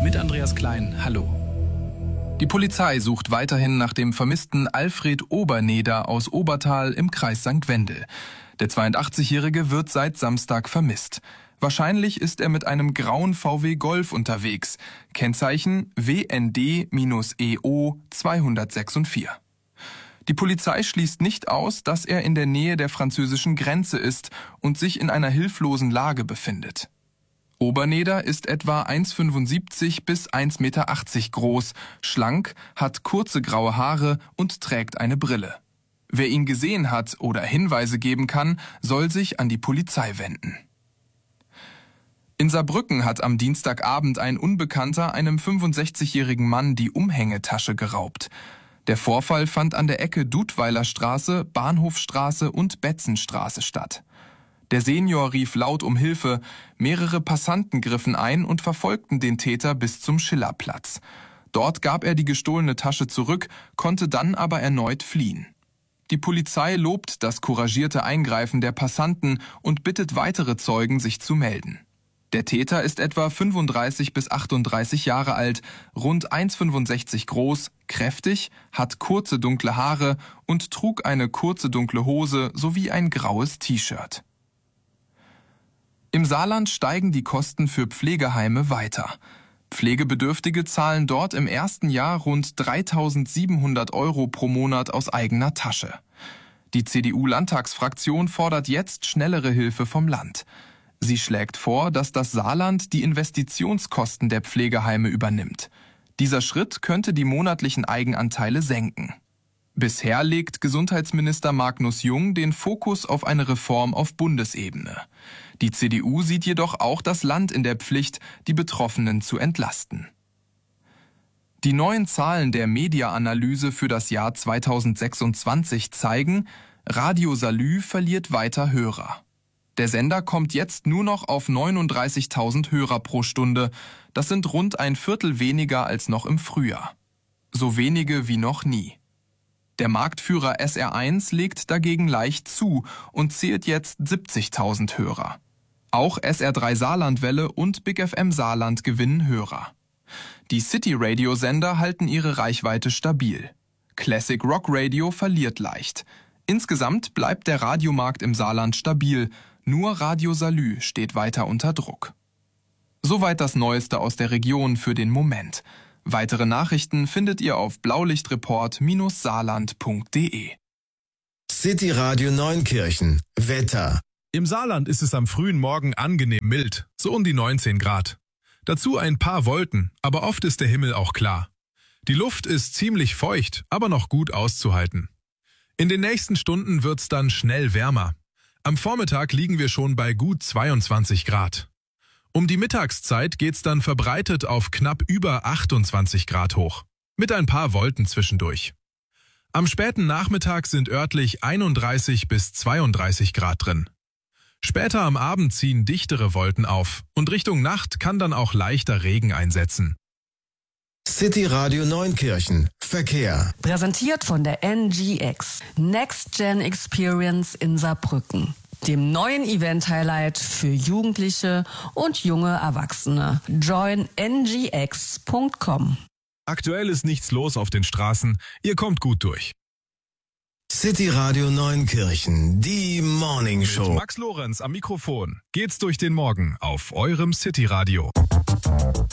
mit Andreas Klein. Hallo. Die Polizei sucht weiterhin nach dem vermissten Alfred Oberneder aus Obertal im Kreis St. Wendel. Der 82-Jährige wird seit Samstag vermisst. Wahrscheinlich ist er mit einem grauen VW Golf unterwegs. Kennzeichen WND-EO 206. Die Polizei schließt nicht aus, dass er in der Nähe der französischen Grenze ist und sich in einer hilflosen Lage befindet. Oberneder ist etwa 1,75 bis 1,80 Meter groß, schlank, hat kurze graue Haare und trägt eine Brille. Wer ihn gesehen hat oder Hinweise geben kann, soll sich an die Polizei wenden. In Saarbrücken hat am Dienstagabend ein Unbekannter einem 65-jährigen Mann die Umhängetasche geraubt. Der Vorfall fand an der Ecke Dudweiler Straße, Bahnhofstraße und Betzenstraße statt. Der Senior rief laut um Hilfe, mehrere Passanten griffen ein und verfolgten den Täter bis zum Schillerplatz. Dort gab er die gestohlene Tasche zurück, konnte dann aber erneut fliehen. Die Polizei lobt das couragierte Eingreifen der Passanten und bittet weitere Zeugen, sich zu melden. Der Täter ist etwa 35 bis 38 Jahre alt, rund 1,65 groß, kräftig, hat kurze dunkle Haare und trug eine kurze dunkle Hose sowie ein graues T-Shirt. Im Saarland steigen die Kosten für Pflegeheime weiter. Pflegebedürftige zahlen dort im ersten Jahr rund 3.700 € pro Monat aus eigener Tasche. Die CDU-Landtagsfraktion fordert jetzt schnellere Hilfe vom Land. Sie schlägt vor, dass das Saarland die Investitionskosten der Pflegeheime übernimmt. Dieser Schritt könnte die monatlichen Eigenanteile senken. Bisher legt Gesundheitsminister Magnus Jung den Fokus auf eine Reform auf Bundesebene. Die CDU sieht jedoch auch das Land in der Pflicht, die Betroffenen zu entlasten. Die neuen Zahlen der Media-Analyse für das Jahr 2026 zeigen, Radio Salü verliert weiter Hörer. Der Sender kommt jetzt nur noch auf 39.000 Hörer pro Stunde. Das sind rund ein Viertel weniger als noch im Frühjahr. So wenige wie noch nie. Der Marktführer SR1 legt dagegen leicht zu und zählt jetzt 70.000 Hörer. Auch SR3 Saarlandwelle und Big FM Saarland gewinnen Hörer. Die City-Radio-Sender halten ihre Reichweite stabil. Classic Rock Radio verliert leicht. Insgesamt bleibt der Radiomarkt im Saarland stabil. Nur Radio Salü steht weiter unter Druck. Soweit das Neueste aus der Region für den Moment. Weitere Nachrichten findet ihr auf blaulichtreport-saarland.de. City Radio Neunkirchen. Wetter. Im Saarland ist es am frühen Morgen angenehm mild, so um die 19 Grad. Dazu ein paar Wolken, aber oft ist der Himmel auch klar. Die Luft ist ziemlich feucht, aber noch gut auszuhalten. In den nächsten Stunden wird's dann schnell wärmer. Am Vormittag liegen wir schon bei gut 22 Grad. Um die Mittagszeit geht's dann verbreitet auf knapp über 28 Grad hoch, mit ein paar Wolken zwischendurch. Am späten Nachmittag sind örtlich 31 bis 32 Grad drin. Später am Abend ziehen dichtere Wolken auf und Richtung Nacht kann dann auch leichter Regen einsetzen. City Radio Neunkirchen. Verkehr. Präsentiert von der NGX. Next Gen Experience in Saarbrücken. Dem neuen Event-Highlight für Jugendliche und junge Erwachsene. Join ngx.com. Aktuell ist nichts los auf den Straßen. Ihr kommt gut durch. City Radio Neunkirchen. Die Morning Show. Mit Max Lorenz am Mikrofon. Geht's durch den Morgen auf eurem City Radio.